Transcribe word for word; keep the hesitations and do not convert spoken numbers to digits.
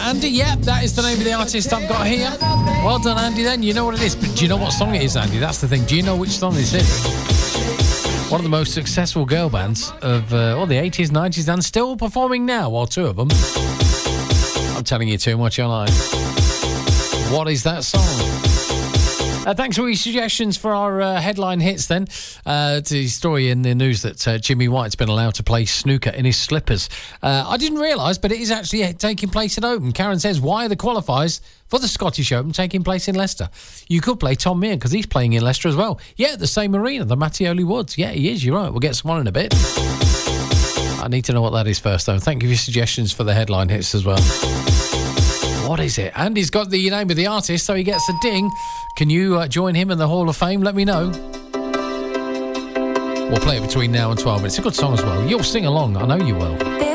Andy? Yep, that is the name of the artist I've got here. Well done, Andy, then. You know what it is. But do you know what song it is, Andy? That's the thing. Do you know which song this is? One of the most successful girl bands of uh, all the eighties, nineties, and still performing now, or two of them. I'm telling you too much, aren't I? What is that song? Uh, thanks for your suggestions for our uh, headline hits then. Uh, to the story in the news that uh, Jimmy White's been allowed to play snooker in his slippers. Uh, I didn't realise, but it is actually taking place at Open. Karen says, why are the qualifiers for the Scottish Open taking place in Leicester? You could play Tom Meehan because he's playing in Leicester as well. Yeah, the same arena, the Mattioli Woods. Yeah, he is, you're right. We'll get someone in a bit. I need to know what that is first, though. Thank you for your suggestions for the headline hits as well. What is it? Andy's got the name of the artist, so he gets a ding. Can you uh, join him in the Hall of Fame? Let me know. We'll play it between now and twelve. It's a good song as well. You'll sing along. I know you will.